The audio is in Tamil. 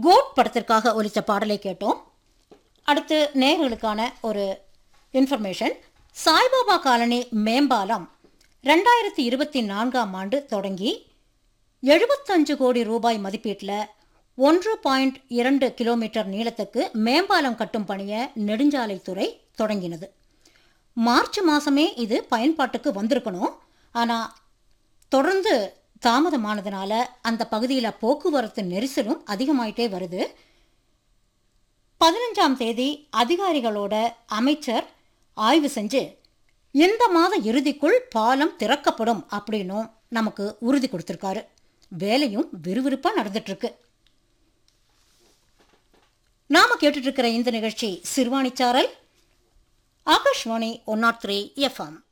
கோட் படத்திற்காக ஒலித்த பாடலை கேட்டோம். அடுத்து நேயர்களுக்கான ஒரு இன்ஃபர்மேஷன். சாய்பாபா காலனி மேம்பாலம் 2024ஆம் ஆண்டு தொடங்கி 75 கோடி ரூபாய் மதிப்பீட்டில் 1.2 கிலோமீட்டர் நீளத்துக்கு மேம்பாலம் கட்டும் பணியை நெடுஞ்சாலைத்துறை தொடங்கினது. மார்ச் மாதமே இது பயன்பாட்டுக்கு வந்திருக்கணும். ஆனால் தொடர்ந்து தாமதமானதுனால அந்த பகுதியில் போக்குவரத்து நெரிசலும் அதிகமாயிட்டே வருது. 15ஆம் தேதி அதிகாரிகளோட அமைச்சர் ஆய்வு செஞ்சு இந்த மாத இறுதிக்குள் பாலம் திறக்கப்படும் அப்படின்னும் நமக்கு உறுதி கொடுத்திருக்காரு. வேலையும் விறுவிறுப்பாக நடந்துட்டு இருக்கு. நாம கேட்டுட்டு இருக்கிற இந்த நிகழ்ச்சி சிறுவாணிச்சாரல், ஆகாஷ்வாணி 103 FM.